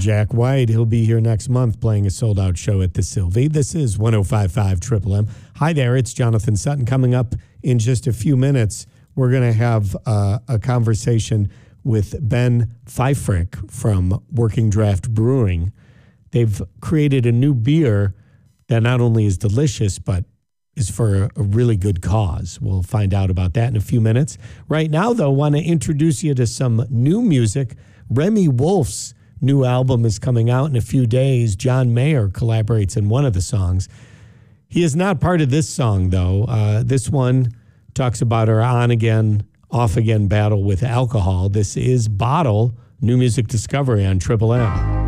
Jack White. He'll be here next month playing a sold-out show at the Sylvie. This is 105.5 Triple M. Hi there, it's Jonathan Sutton. Coming up in just a few minutes, we're going to have a conversation with Ben Pfeifrick from Working Draft Brewing. They've created a new beer that not only is delicious, but is for a really good cause. We'll find out about that in a few minutes. Right now, though, want to introduce you to some new music. Remy Wolf's new album is coming out in a few days. John Mayer collaborates in one of the songs. He is not part of this song, though. This one talks about her on-again, off-again battle with alcohol. This is Bottle, New Music Discovery on Triple M.